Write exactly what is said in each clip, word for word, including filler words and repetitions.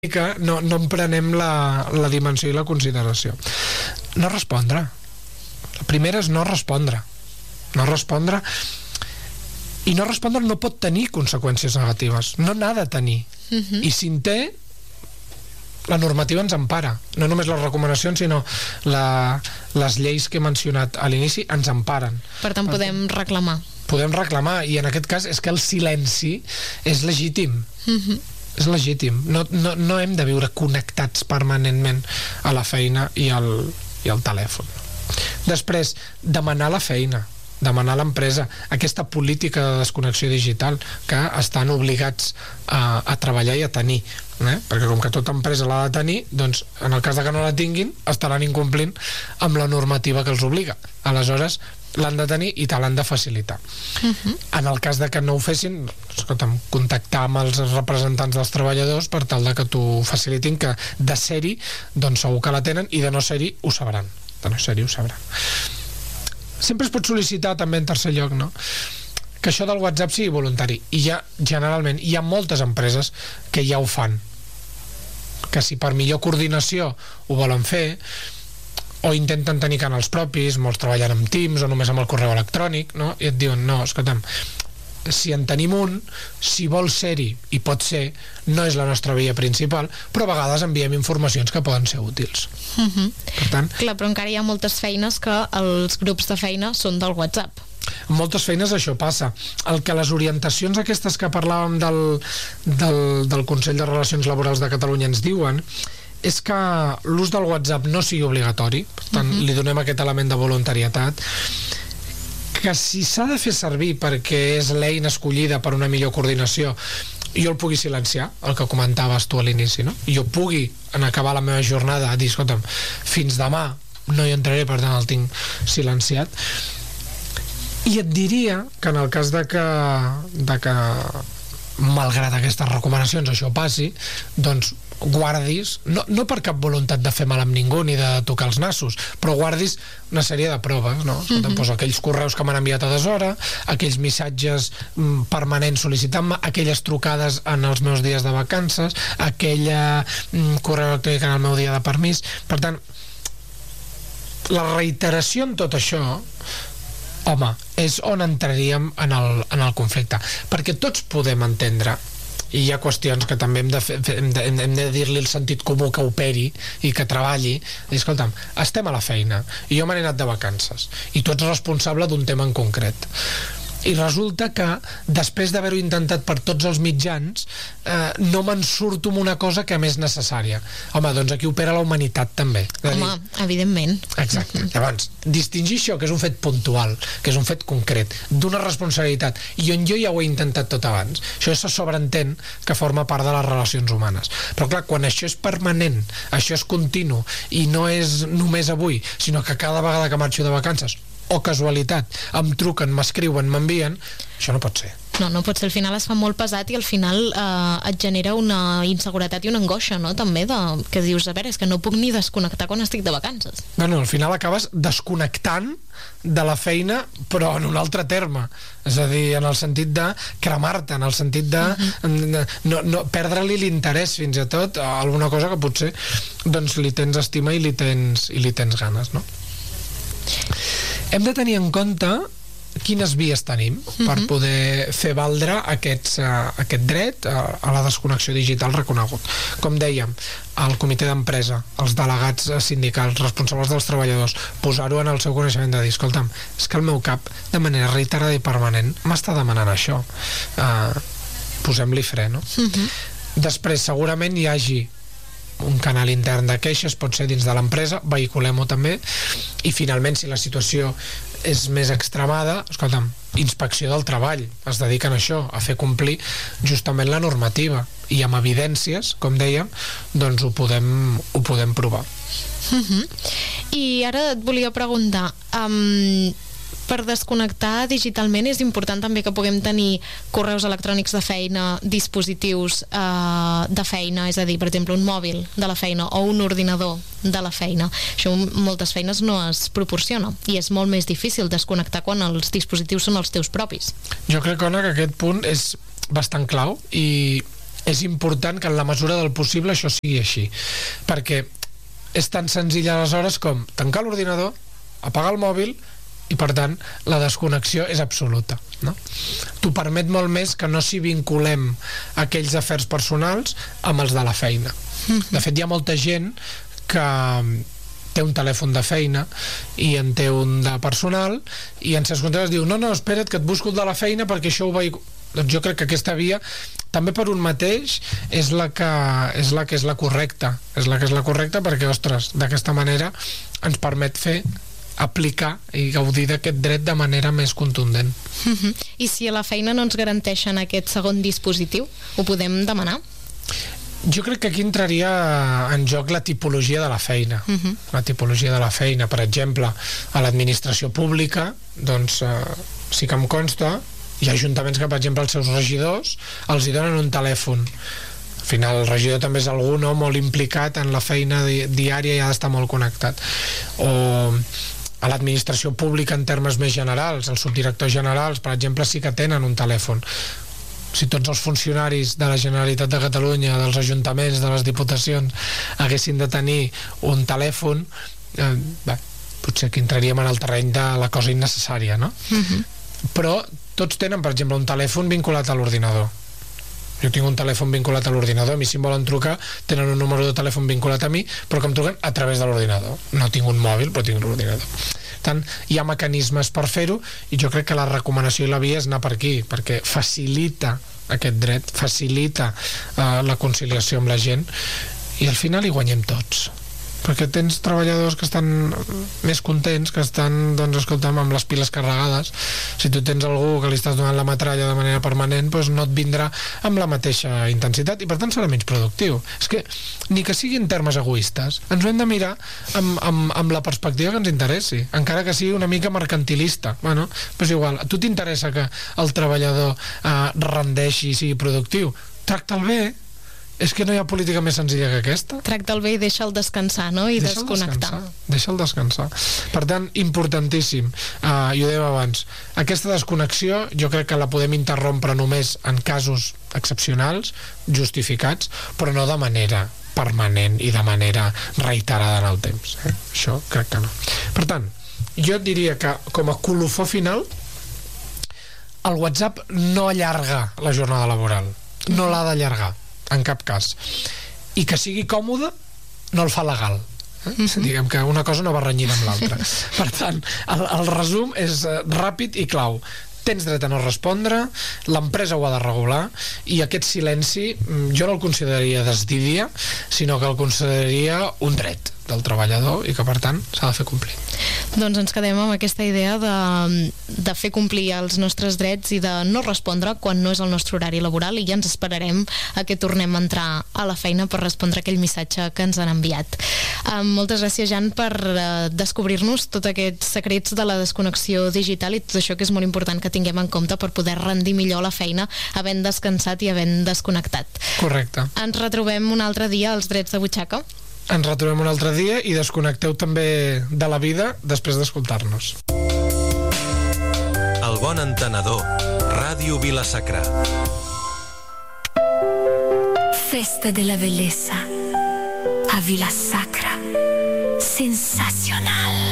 que no, no en prenem la, la dimensió i la consideració. No respondre. La primera és no respondre. No respondre i no respondre no pot tenir conseqüències negatives. No n'ha de tenir. Uh-huh. I si en té, la normativa ens empara. No només les recomanacions, sinó la, les lleis que he mencionat a l'inici ens emparen. Per tant, podem reclamar. Podem reclamar, i en aquest cas és que el silenci és legítim. Uh-huh. És legítim. No, no, no hem de viure connectats permanentment a la feina i al, i al telèfon. Després, demanar la feina, demanar a l'empresa aquesta política de desconnexió digital que estan obligats a, a treballar i a tenir, eh? Perquè com que tota empresa l'ha de tenir, doncs en el cas de que no la tinguin estaran incomplint amb la normativa que els obliga. Aleshores l'han de tenir i te l'han de facilitar. Uh-huh. En el cas de que no ho fessin, escolta'm, contactar amb els representants dels treballadors per tal de que t'ho facilitin, que de ser-hi doncs segur que la tenen, i de no ser-hi ho sabran. De no ser-hi ho sabran. Sempre es pot sol·licitar també en tercer lloc, no?, que això del WhatsApp sigui voluntari, i ja generalment hi ha moltes empreses que ja ho fan, que si per millor coordinació ho volen fer, o intenten tenir canals propis, molts treballen amb Teams o només amb el correu electrònic, no? I et diuen, no, escolta'm, si en tenim un, si vol ser-hi i pot ser, no és la nostra via principal, però a vegades enviem informacions que poden ser útils. Uh-huh. Per tant, clar, però encara hi ha moltes feines que els grups de feina són del WhatsApp. En moltes feines això passa. El que les orientacions aquestes que parlàvem del, del, del Consell de Relacions Laborals de Catalunya ens diuen és que l'ús del WhatsApp no sigui obligatori, per tant, uh-huh. li donem aquest element de voluntarietat, que si s'ha de fer servir perquè és l'eina escollida per una millor coordinació, jo el pugui silenciar, el que comentaves tu a l'inici, no? Jo pugui, en acabar la meva jornada, dir, escolta'm, fins demà no hi entraré, per tant el tinc silenciat. I et diria que en el cas de que, de que malgrat aquestes recomanacions això passi, doncs guardis, no, no per cap voluntat de fer mal amb ningú ni de tocar els nassos, però guardis una sèrie de proves, no? Escolta, mm-hmm. doncs aquells correus que m'han enviat a deshora, aquells missatges mm, permanents sol·licitant-me, aquelles trucades en els meus dies de vacances, aquella mm, correu electrònic en el meu dia de permís. Per tant, la reiteració en tot això, home, és on entraríem en el, en el conflicte, perquè tots podem entendre, i hi ha qüestions que també hem de, fer, hem de, hem de dir-li el sentit comú que operi i que treballi, i escolta'm, estem a la feina i jo me n'he anat de vacances i tu ets responsable d'un tema en concret, i resulta que després d'haver-ho intentat per tots els mitjans eh, no me'n surto amb una cosa que més necessària. Home, doncs aquí opera la humanitat també. Home, dir... evidentment. Exacte. Llavors, distingir això, que és un fet puntual, que és un fet concret, d'una responsabilitat, i on jo ja ho he intentat tot abans, això se sobreentén que forma part de les relacions humanes. Però clar, quan això és permanent, això és continu, i no és només avui, sinó que cada vegada que marxo de vacances o casualitat, em truquen, m'escriuen, m'envien, això no pot ser. No, no pot ser. Al final es fa molt pesat i al final eh, et genera una inseguretat i una angoixa, no?, també, de, que dius, a veure, és que no puc ni desconnectar quan estic de vacances. No, no, al final acabes desconnectant de la feina, però en un altre terme. És a dir, en el sentit de cremar-te, en el sentit de, uh-huh. de no, no, perdre-li l'interès fins i tot a alguna cosa que potser doncs li tens estima i li tens, i li tens ganes, no? Hem de tenir en compte quines vies tenim uh-huh. per poder fer valdre aquests, uh, aquest dret uh, a la desconnexió digital reconegut. Com dèiem, el comitè d'empresa, els delegats sindicals, responsables dels treballadors, posar-ho en el seu coneixement de dir, escolta'm, és que el meu cap, de manera reiterada i permanent, m'està demanant això. Uh, posem-li fre, no? Uh-huh. Després, segurament hi hagi un canal intern de queixes, pot ser dins de l'empresa, vehiculem-ho també, i finalment, si la situació és més extremada, escolta'm, inspecció del treball, es dediquen a això, a fer complir justament la normativa, i amb evidències, com dèiem, doncs ho podem, ho podem provar. Uh-huh. I ara et volia preguntar, um, per desconnectar digitalment és important també que puguem tenir correus electrònics de feina, dispositius eh, de feina, és a dir, per exemple, un mòbil de la feina o un ordinador de la feina. Això en moltes feines no es proporciona i és molt més difícil desconnectar quan els dispositius són els teus propis. Jo crec, Ona, que aquest punt és bastant clau i és important que en la mesura del possible això sigui així, perquè és tan senzill aleshores com tancar l'ordinador, apagar el mòbil, i per tant la desconnexió és absoluta, no? T'ho permet molt més que no s'hi vinculem aquells afers personals amb els de la feina. De fet, hi ha molta gent que té un telèfon de feina i en té un de personal, i en certs contextos diu, no, no, espera't que et busco el de la feina perquè això ho veig... Doncs jo crec que aquesta via, també per un mateix, és la que és la que és la correcta. És la que és la correcta perquè, ostres, d'aquesta manera ens permet fer, aplicar i gaudir d'aquest dret de manera més contundent. Uh-huh. I si a la feina no ens garanteixen aquest segon dispositiu, ho podem demanar? Jo crec que aquí entraria en joc la tipologia de la feina. Uh-huh. La tipologia de la feina. Per exemple, a l'administració pública, doncs eh, sí que em consta, hi ha ajuntaments que, per exemple, els seus regidors els hi donen un telèfon. Al final, el regidor també és algú, no?, molt implicat en la feina di diària i ha d'estar molt connectat. O a l'administració pública en termes més generals, els subdirectors generals, per exemple, sí que tenen un telèfon. Si tots els funcionaris de la Generalitat de Catalunya, dels ajuntaments, de les diputacions, haguessin de tenir un telèfon, eh, bé, potser que entraríem en el terreny de la cosa innecessària, no? Uh-huh. Però tots tenen, per exemple, un telèfon vinculat a l'ordinador. Jo tinc un telèfon vinculat a l'ordinador, a mi si em volen trucar tenen un número de telèfon vinculat a mi, però que em truquen a través de l'ordinador. No tinc un mòbil, però tinc l'ordinador. Per tant, hi ha mecanismes per fer-ho, i jo crec que la recomanació i la via és anar per aquí, perquè facilita aquest dret, facilita eh, la conciliació amb la gent, i al final hi guanyem tots, perquè tens treballadors que estan més contents, que estan, doncs, escolta'm, amb les piles carregades. Si tu tens algú que li estàs donant la metralla de manera permanent, doncs no et vindrà amb la mateixa intensitat i per tant serà menys productiu. És que, ni que sigui en termes egoistes, ens ho hem de mirar amb, amb, amb la perspectiva que ens interessi, encara que sigui una mica mercantilista. Bueno, doncs igual, a tu t'interessa que el treballador eh, rendeixi i sigui productiu, tracta'l bé. És que no hi ha política més senzilla que aquesta. Tracta'l bé i deixa'l descansar, no? I deixa'l desconnectar. Descansar. Deixa'l descansar. Per tant, importantíssim. Uh, jo ho dèiem abans. Aquesta desconnexió jo crec que la podem interrompre només en casos excepcionals, justificats, però no de manera permanent i de manera reiterada en el temps. Eh? Això crec que no. Per tant, jo et diria que com a colofó final, el WhatsApp no allarga la jornada laboral. No l'ha d'allargar, en cap cas. I que sigui còmode no el fa legal. Eh? Mm-hmm. Diguem que una cosa no va renyida amb l'altra. Per tant, el, el resum és uh, ràpid i clau. Tens dret a no respondre, l'empresa ho ha de regular, i aquest silenci jo no el consideraria desdídia, sinó que el consideraria un dret del treballador i que per tant s'ha de fer complir. Doncs ens quedem amb aquesta idea de, de fer complir els nostres drets i de no respondre quan no és el nostre horari laboral, i ja ens esperarem a que tornem a entrar a la feina per respondre aquell missatge que ens han enviat. Um, moltes gràcies, Jan, per uh, descobrir-nos tots aquests secrets de la desconnexió digital i tot això que és molt important que tinguem en compte per poder rendir millor la feina havent descansat i havent desconnectat. Correcte. Ens retrobem un altre dia als Drets de Butxaca. Ens retrobem un altre dia i desconnecteu també de la vida després d'escoltar-nos. El bon entenedor. Ràdio Vila-sacra. Festa de la bellesa a Vila-sacra. Sensacional.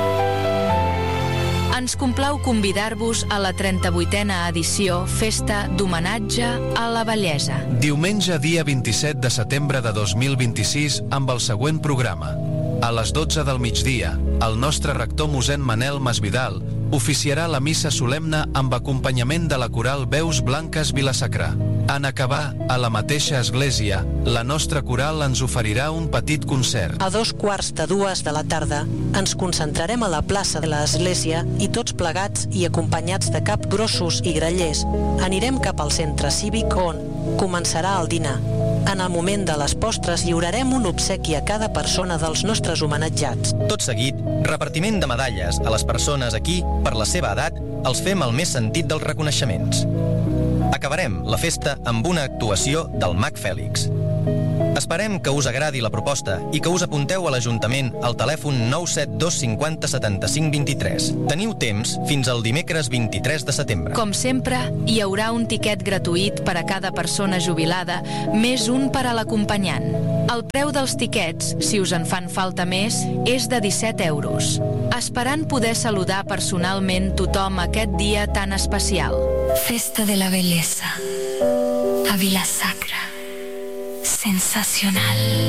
Ens complau convidar-vos a la trenta-vuitena edició Festa d'Homenatge a la Bellesa. Diumenge, dia vint-i-set de setembre de dos mil vint-i-sis, amb el següent programa. A les dotze del migdia, el nostre rector mossèn Manel Masvidal oficiarà la missa solemne amb acompanyament de la coral Veus Blanques Vila-sacra. En acabar, a la mateixa església, la nostra coral ens oferirà un petit concert. A dos quarts de dues de la tarda ens concentrarem a la plaça de l'església i tots plegats i acompanyats de capgrossos i grallers anirem cap al centre cívic on començarà el dinar. En el moment de les postres lliurarem un obsequi a cada persona dels nostres homenatjats. Tot seguit, repartiment de medalles a les persones aquí, per la seva edat, els fem el més sentit dels reconeixements. Acabarem la festa amb una actuació del Mag Fèlix. Esperem que us agradi la proposta i que us apunteu a l'Ajuntament al telèfon nou set dos cinquanta setanta-cinc vint-i-tres. Teniu temps fins al dimecres vint-i-tres de setembre. Com sempre, hi haurà un tiquet gratuït per a cada persona jubilada, més un per a l'acompanyant. El preu dels tiquets, si us en fan falta més, és de disset euros. Esperant poder saludar personalment tothom aquest dia tan especial. Festa de la Bellesa a Vila Sacra. Sensacional.